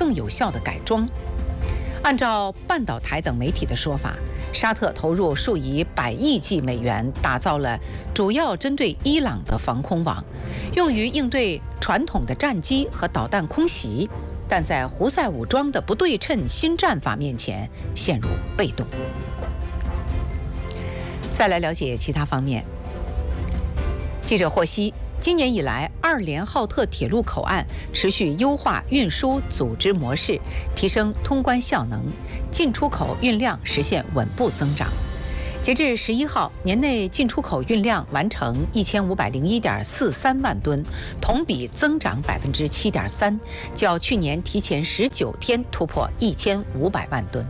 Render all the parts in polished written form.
更有效的改装。按照半岛台等媒体的说法，沙特投入数以100亿计美元，打造了主要针对伊朗的防空网，用于应对传统的战机和导弹空袭，但在胡塞武装的不对称新战法面前陷入被动。再来了解其他方面。记者获悉，今年以来，2连浩特铁路口岸持续优化运输组织模式，提升通关效能，进出口运量实现稳步增长。截至11号，年内进出口运量完成1501.43万吨，同比增长7.3%，较去年提前19天突破1500万吨。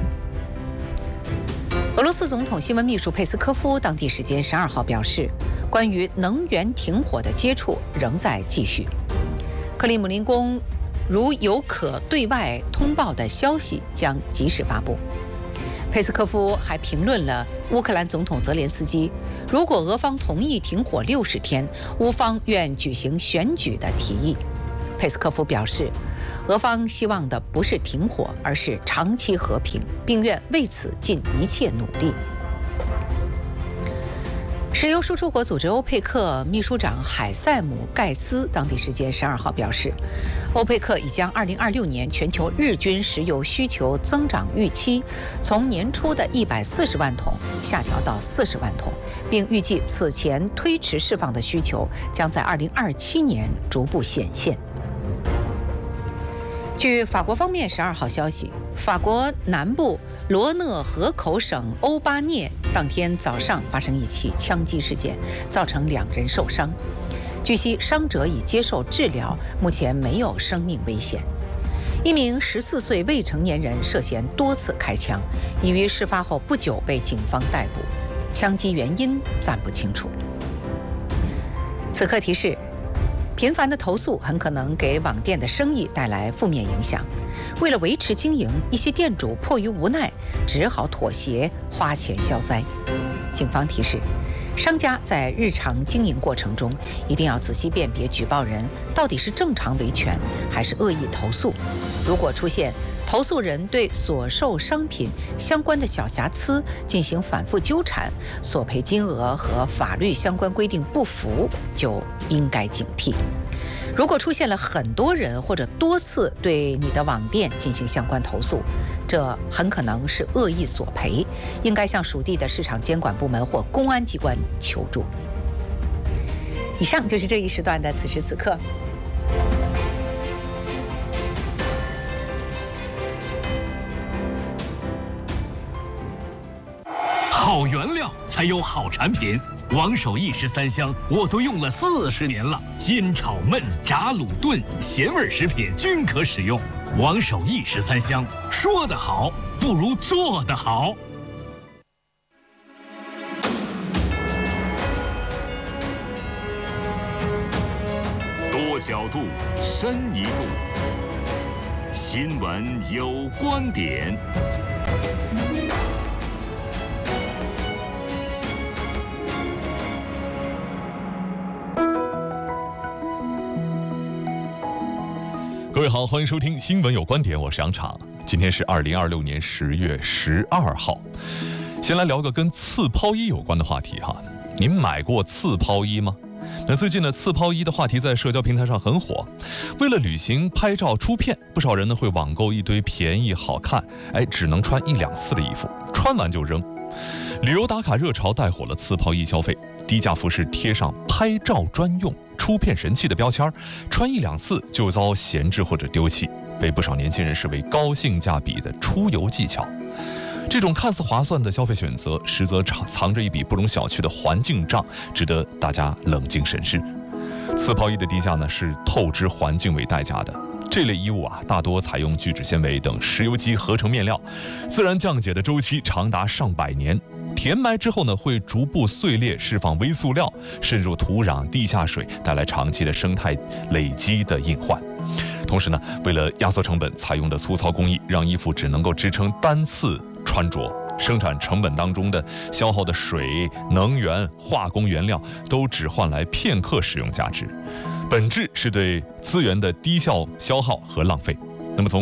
俄罗斯总统新闻秘书佩斯科夫当地时间12号表示，关于能源停火的接触仍在继续。克里姆林宫如有可对外通报的消息，将及时发布。佩斯科夫还评论了乌克兰总统泽连斯基如果俄方同意停火60天，乌方愿举行选举的提议。佩斯科夫表示，俄方希望的不是停火，而是长期和平，并愿为此尽一切努力。石油输出国组织欧佩克秘书长海塞姆·盖斯当地时间12号表示，欧佩克已将2026年全球日均石油需求增长预期从年初的140万桶下调到40万桶，并预计此前推迟释放的需求将在2027年逐步显现。据法国方面12号消息，法国南部罗讷河口省欧巴涅当天早上发生一起枪击事件，造成2人受伤。据悉，伤者已接受治疗，目前没有生命危险。一名14岁未成年人涉嫌多次开枪，已于事发后不久被警方逮捕，枪击原因暂不清楚。此刻提示，频繁的投诉很可能给网店的生意带来负面影响。为了维持经营，一些店主迫于无奈，只好妥协，花钱消灾。警方提示，商家在日常经营过程中一定要仔细辨别举报人到底是正常维权还是恶意投诉。如果出现投诉人对所售商品相关的小瑕疵进行反复纠缠，索赔金额和法律相关规定不符，就应该警惕。如果出现了很多人或者多次对你的网店进行相关投诉，这很可能是恶意索赔，应该向属地的市场监管部门或公安机关求助。以上就是这一时段的此时此刻。 好原料才有好产品，王守义13香我都用了40年了，煎炒焖炸卤炖咸味食品均可使用。王守义13香，说得好不如做得好。多角度，深一度，新闻有观点。 各位好，欢迎收听新闻有观点，我是杨昶。今天是2026年10月12号。先来聊个跟刺抛衣有关的话题哈。您买过刺抛衣吗？那最近呢，刺抛衣的话题在社交平台上很火。为了旅行拍照出片，不少人呢会网购一堆便宜好看，只能穿1-2次的衣服，穿完就扔。旅游打卡热潮带火了刺抛衣消费，低价服饰贴上拍照专用、出片神器的标签，穿1-2次就遭闲置或者丢弃，被不少年轻人视为高性价比的出游技巧。这种看似划算的消费选择，实则藏着一笔不容小觑的环境账，值得大家冷静审视。刺抛衣的低价呢，是透支环境为代价的。这类衣物啊，大多采用聚酯纤维等石油基合成面料，自然降解的周期长达上百年。填埋之后呢，会逐步碎裂，释放微塑料，渗入土壤、地下水，带来长期的生态累积的隐患。同时呢，为了压缩成本，采用的粗糙工艺让衣服只能够支撑单次穿着，生产成本当中的消耗的水、能源、化工原料都只换来片刻使用价值，本质是对资源的低效消耗和浪费。那么从